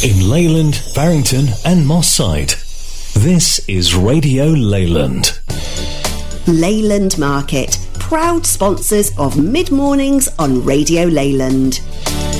in Leyland, Barrington and Moss Side. This is Radio Leyland. Leyland Market, proud sponsors of Mid Mornings on Radio Leyland.